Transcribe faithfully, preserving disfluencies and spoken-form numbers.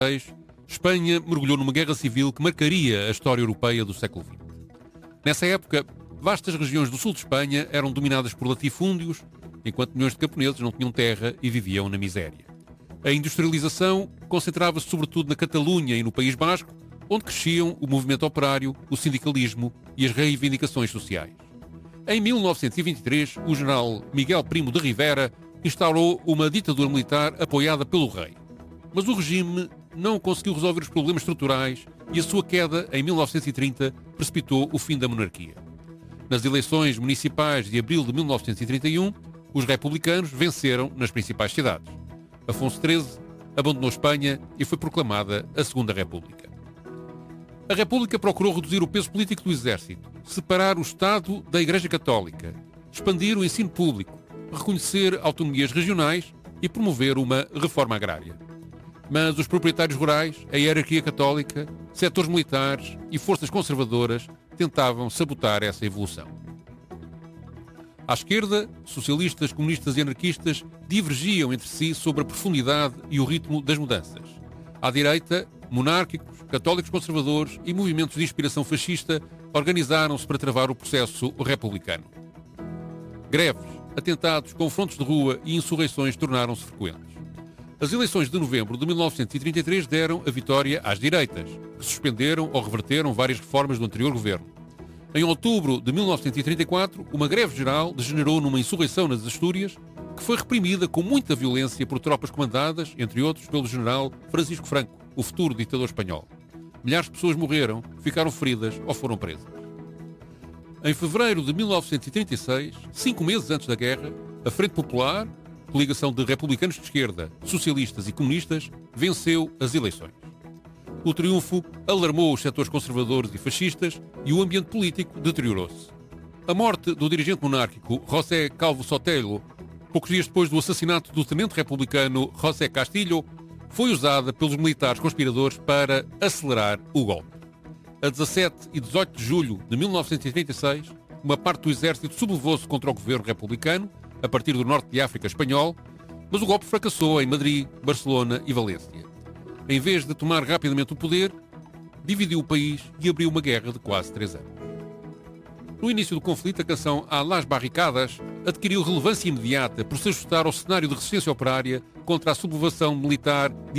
Espanha mergulhou numa guerra civil que marcaria a história europeia do século vinte. Nessa época, vastas regiões do sul de Espanha eram dominadas por latifúndios, enquanto milhões de camponeses não tinham terra e viviam na miséria. A industrialização concentrava-se sobretudo na Catalunha e no País Basco, onde cresciam o movimento operário, o sindicalismo e as reivindicações sociais. Em mil novecentos e vinte e três, o general Miguel Primo de Rivera instaurou uma ditadura militar apoiada pelo rei. Mas o regime não conseguiu resolver os problemas estruturais e a sua queda, em mil novecentos e trinta, precipitou o fim da monarquia. Nas eleições municipais de abril de mil novecentos e trinta e um, os republicanos venceram nas principais cidades. Afonso treze abandonou Espanha e foi proclamada a Segunda República. A República procurou reduzir o peso político do exército, separar o Estado da Igreja Católica, expandir o ensino público, reconhecer autonomias regionais e promover uma reforma agrária. Mas os proprietários rurais, a hierarquia católica, setores militares e forças conservadoras tentavam sabotar essa evolução. À esquerda, socialistas, comunistas e anarquistas divergiam entre si sobre a profundidade e o ritmo das mudanças. À direita, monárquicos, católicos conservadores e movimentos de inspiração fascista organizaram-se para travar o processo republicano. Greves, atentados, confrontos de rua e insurreições tornaram-se frequentes. As eleições de novembro de mil novecentos e trinta e três deram a vitória às direitas, que suspenderam ou reverteram várias reformas do anterior governo. Em outubro de mil novecentos e trinta e quatro, uma greve geral degenerou numa insurreição nas Astúrias, que foi reprimida com muita violência por tropas comandadas, entre outros, pelo general Francisco Franco, o futuro ditador espanhol. Milhares de pessoas morreram, ficaram feridas ou foram presas. Em fevereiro de mil novecentos e trinta e seis, cinco meses antes da guerra, a Frente Popular, coligação de republicanos de esquerda, socialistas e comunistas, venceu as eleições. O triunfo alarmou os setores conservadores e fascistas e o ambiente político deteriorou-se. A morte do dirigente monárquico José Calvo Sotelo, poucos dias depois do assassinato do tenente republicano José Castillo, foi usada pelos militares conspiradores para acelerar o golpe. A dezassete e dezoito de julho de mil novecentos e trinta e seis, uma parte do exército sublevou-se contra o governo republicano, a partir do norte de África espanhol, mas o golpe fracassou em Madrid, Barcelona e Valência. Em vez de tomar rapidamente o poder, dividiu o país e abriu uma guerra de quase três anos. No início do conflito, a canção A las Barricadas adquiriu relevância imediata por se ajustar ao cenário de resistência operária contra a sublevação militar